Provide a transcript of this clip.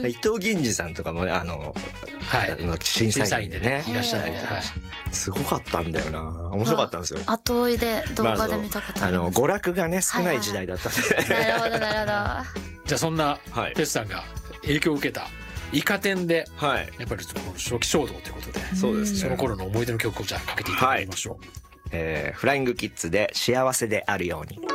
伊藤銀次さんとかもね審査員でねいらっしゃる。 すごかったんだよな。面白かったんですよ。 後追いで動画で見たことあります。 娯楽がね少ない時代だったんで、 なるほどなるほど。 じゃあそんなテツさんが影響を受けたイカ天で、やっぱり初期衝動ということで、 そうですね、 その頃の思い出の曲をじゃあかけていただきましょう。 フライングキッズで幸せであるように。